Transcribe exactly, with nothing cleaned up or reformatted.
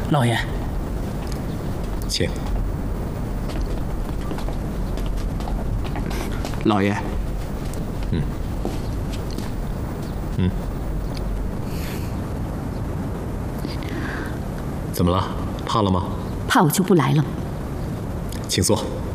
老爷， 请。 老爷。 嗯。嗯。怎么了？怕了吗？ 怕我就不来了。 请坐。